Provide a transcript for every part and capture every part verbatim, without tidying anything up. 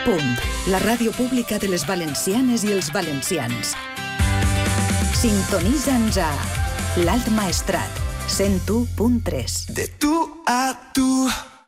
Punt, la ràdio pública de les valencianes i els valencians. Sintonitza'ns a l'Alt Maestrat, cent u punt tres. De tu a tu.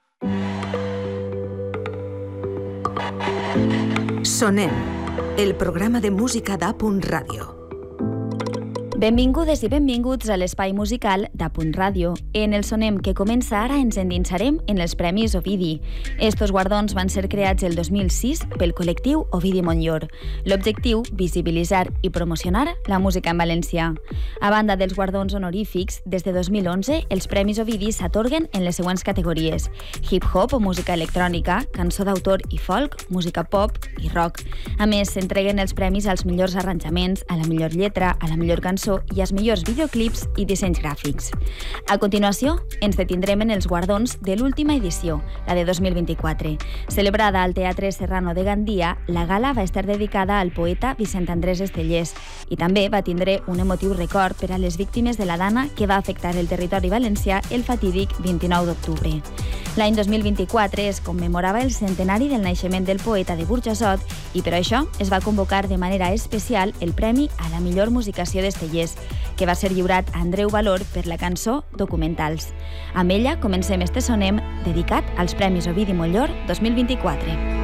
Sonem, el programa de música d'A Punt Ràdio. Benvingudes i benvinguts a l'espai musical d'A Punt Ràdio. En el Sonem que comença ara ens endinsarem en els Premis Ovidi. Estos guardons van ser creats el dos mil sis pel col·lectiu Ovidi Montllor. L'objectiu, visibilitzar i promocionar la música en valencià. A banda dels guardons honorífics, des de dos mil onze els Premis Ovidi s'atorguen en les següents categories: hip-hop o música electrònica, cançó d'autor i folk, música pop i rock. A més, s'entreguen els premis als millors arranjaments, a la millor lletra, a la millor cançó i als millors videoclips i dissenys gràfics. A continuació, ens detindrem en els guardons de l'última edició, la de dos mil vint-i-quatre. Celebrada al Teatre Serrano de Gandia, la gala va estar dedicada al poeta Vicent Andrés Estellés i també va tindre un emotiu record per a les víctimes de la dana que va afectar el territori valencià el fatídic vint-i-nou d'octubre. L'any dos mil vint-i-quatre es commemorava el centenari del naixement del poeta de Burjassot i per això es va convocar de manera especial el Premi a la millor musicació d'Estellés, que va ser lliurat a Andreu Valor per la cançó Documentals. Amb ella comencem este Sonem dedicat als Premis Ovidi Montllor dos mil vint-i-quatre.